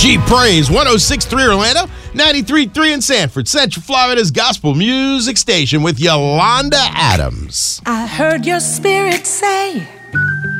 She Prays, 106.3 Orlando, 93.3 in Sanford, Central Florida's gospel music station with Yolanda Adams. I heard your spirit say